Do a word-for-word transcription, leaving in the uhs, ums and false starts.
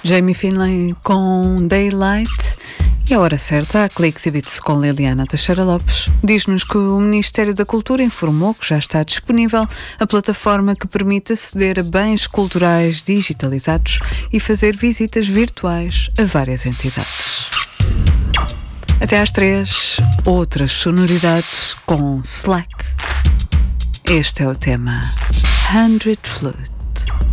Jamie Finlay com Daylight. E a hora certa, a Click Exhibits com Liliana Teixeira Lopes. Diz-nos que o Ministério da Cultura informou que já está disponível a plataforma que permite aceder a bens culturais digitalizados e fazer visitas virtuais a várias entidades. Até às três, outras sonoridades com Slack. Este é o tema Hundred Flute.